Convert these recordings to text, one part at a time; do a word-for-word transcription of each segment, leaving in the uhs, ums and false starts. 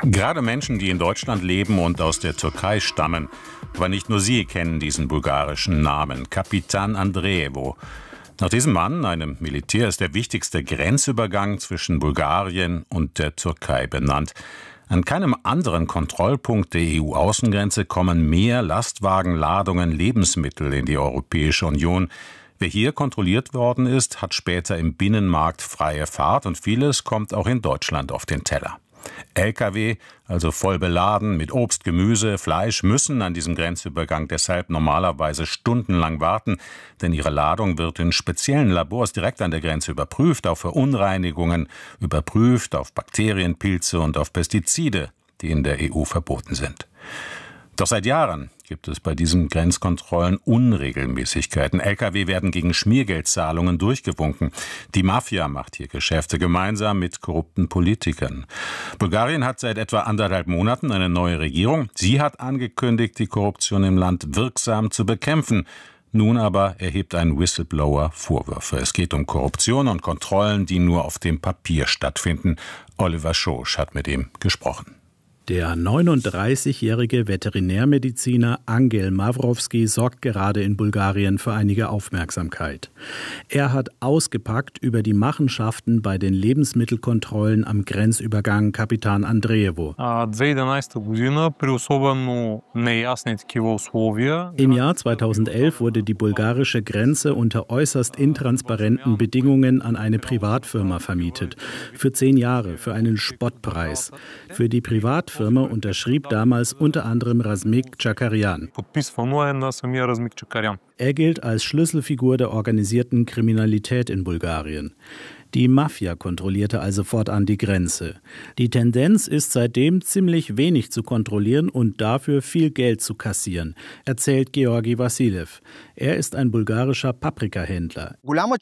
Gerade Menschen, die in Deutschland leben und aus der Türkei stammen, aber nicht nur sie kennen diesen bulgarischen Namen, Kapitan Andreevo. Nach diesem Mann, einem Militär, ist der wichtigste Grenzübergang zwischen Bulgarien und der Türkei benannt. An keinem anderen Kontrollpunkt der E U-Außengrenze kommen mehr Lastwagenladungen Lebensmittel in die Europäische Union. Wer hier kontrolliert worden ist, hat später im Binnenmarkt freie Fahrt und vieles kommt auch in Deutschland auf den Teller. L K W, also voll beladen mit Obst, Gemüse, Fleisch, müssen an diesem Grenzübergang deshalb normalerweise stundenlang warten, denn ihre Ladung wird in speziellen Labors direkt an der Grenze überprüft, auf Verunreinigungen, überprüft auf Bakterien, Pilze und auf Pestizide, die in der E U verboten sind. Doch seit Jahren gibt es bei diesen Grenzkontrollen Unregelmäßigkeiten. L K W werden gegen Schmiergeldzahlungen durchgewunken. Die Mafia macht hier Geschäfte gemeinsam mit korrupten Politikern. Bulgarien hat seit etwa anderthalb Monaten eine neue Regierung. Sie hat angekündigt, die Korruption im Land wirksam zu bekämpfen. Nun aber erhebt ein Whistleblower Vorwürfe. Es geht um Korruption und Kontrollen, die nur auf dem Papier stattfinden. Oliver Schosch hat mit ihm gesprochen. Der neununddreißigjährige Veterinärmediziner Angel Mavrovski sorgt gerade in Bulgarien für einige Aufmerksamkeit. Er hat ausgepackt über die Machenschaften bei den Lebensmittelkontrollen am Grenzübergang Kapitan Andreevo. Im Jahr zweitausendelf wurde die bulgarische Grenze unter äußerst intransparenten Bedingungen an eine Privatfirma vermietet. Für zehn Jahre, für einen Spottpreis. Für die Privatfirma Firma unterschrieb damals unter anderem Razmik Čakaryan. Er gilt als Schlüsselfigur der organisierten Kriminalität in Bulgarien. Die Mafia kontrollierte also fortan die Grenze. Die Tendenz ist seitdem ziemlich wenig zu kontrollieren und dafür viel Geld zu kassieren, erzählt Georgi Vassiljev. Er ist ein bulgarischer Paprikahändler.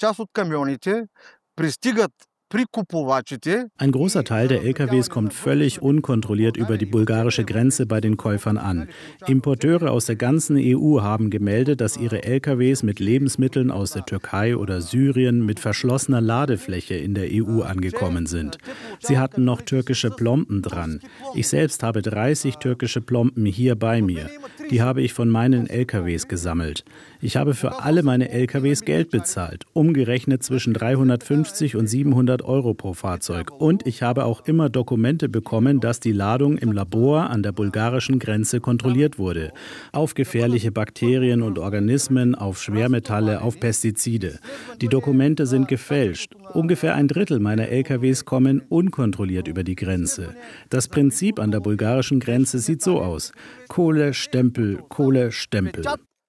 Ein großer Teil der L K Ws kommt völlig unkontrolliert über die bulgarische Grenze bei den Käufern an. Importeure aus der ganzen E U haben gemeldet, dass ihre L K Ws mit Lebensmitteln aus der Türkei oder Syrien mit verschlossener Ladefläche in der E U angekommen sind. Sie hatten noch türkische Plomben dran. Ich selbst habe dreißig türkische Plomben hier bei mir. Die habe ich von meinen L K Ws gesammelt. Ich habe für alle meine L K Ws Geld bezahlt, umgerechnet zwischen dreihundertfünfzig und siebenhundert Euro pro Fahrzeug. Und ich habe auch immer Dokumente bekommen, dass die Ladung im Labor an der bulgarischen Grenze kontrolliert wurde. Auf gefährliche Bakterien und Organismen, auf Schwermetalle, auf Pestizide. Die Dokumente sind gefälscht. Ungefähr ein Drittel meiner L K Ws kommen unkontrolliert über die Grenze. Das Prinzip an der bulgarischen Grenze sieht so aus. Kohle, Stempel, Kohle, Stempel.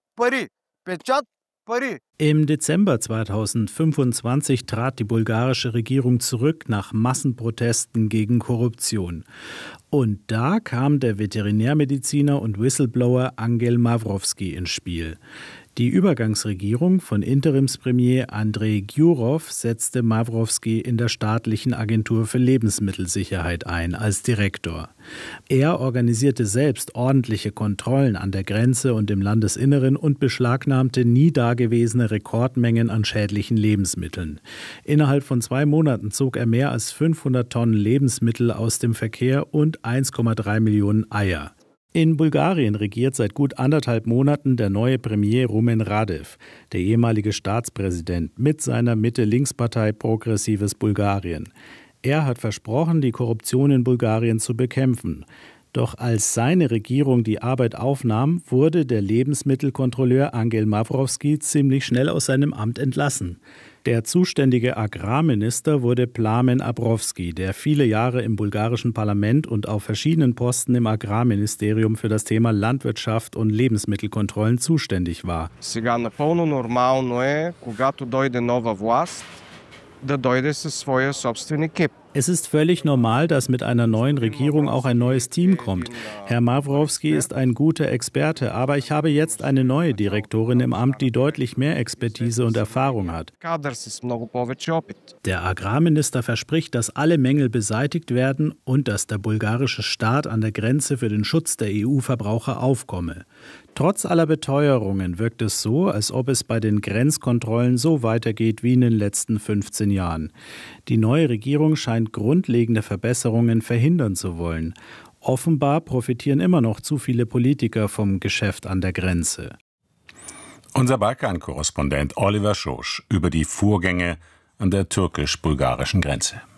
Im Dezember zweitausendfünfundzwanzig trat die bulgarische Regierung zurück nach Massenprotesten gegen Korruption. Und da kam der Veterinärmediziner und Whistleblower Angel Mavrovski ins Spiel. Die Übergangsregierung von Interimspremier Andrei Gyurov setzte Mavrovski in der staatlichen Agentur für Lebensmittelsicherheit ein als Direktor. Er organisierte selbst ordentliche Kontrollen an der Grenze und im Landesinneren und beschlagnahmte nie dagewesene Rekordmengen an schädlichen Lebensmitteln. Innerhalb von zwei Monaten zog er mehr als fünfhundert Tonnen Lebensmittel aus dem Verkehr und eins Komma drei Millionen Eier. In Bulgarien regiert seit gut anderthalb Monaten der neue Premier Rumen Radev, der ehemalige Staatspräsident, mit seiner Mitte-Links-Partei Progressives Bulgarien. Er hat versprochen, die Korruption in Bulgarien zu bekämpfen. Doch als seine Regierung die Arbeit aufnahm, wurde der Lebensmittelkontrolleur Angel Mavrovski ziemlich schnell aus seinem Amt entlassen. Der zuständige Agrarminister wurde Plamen Abrovski, der viele Jahre im bulgarischen Parlament und auf verschiedenen Posten im Agrarministerium für das Thema Landwirtschaft und Lebensmittelkontrollen zuständig war. Сега напълно нормално е, когато дойде нова власт, да дойде със своя собствен екип. Es ist völlig normal, dass mit einer neuen Regierung auch ein neues Team kommt. Herr Mavrovski ist ein guter Experte, aber ich habe jetzt eine neue Direktorin im Amt, die deutlich mehr Expertise und Erfahrung hat. Der Agrarminister verspricht, dass alle Mängel beseitigt werden und dass der bulgarische Staat an der Grenze für den Schutz der E U-Verbraucher aufkomme. Trotz aller Beteuerungen wirkt es so, als ob es bei den Grenzkontrollen so weitergeht wie in den letzten fünfzehn Jahren. Die neue Regierung scheint scheint grundlegende Verbesserungen verhindern zu wollen. Offenbar profitieren immer noch zu viele Politiker vom Geschäft an der Grenze. Unser Balkan-Korrespondent Oliver Schosch über die Vorgänge an der türkisch-bulgarischen Grenze.